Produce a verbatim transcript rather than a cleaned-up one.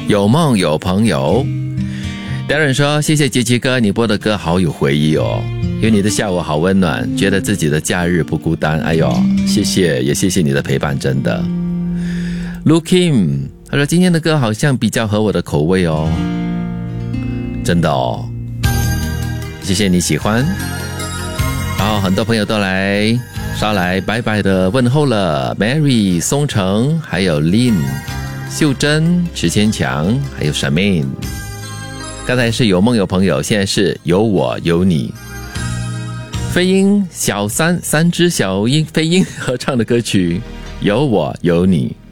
有梦有朋友。Darren 说，谢谢杰奇哥，你播的歌好有回忆哦，有你的下午好温暖，觉得自己的假日不孤单。哎呦，谢谢，也谢谢你的陪伴，真的。Lu Kim 他说今天的歌好像比较合我的口味哦，真的哦，谢谢你喜欢。然后很多朋友都来捎来拜拜的问候了 ，Mary、松城，还有 Lin、秀珍、池千强，还有 Shamin。刚才是有梦有朋友，现在是有我有你。飞鹰小三三只小鹰飞鹰合唱的歌曲《有我有你》。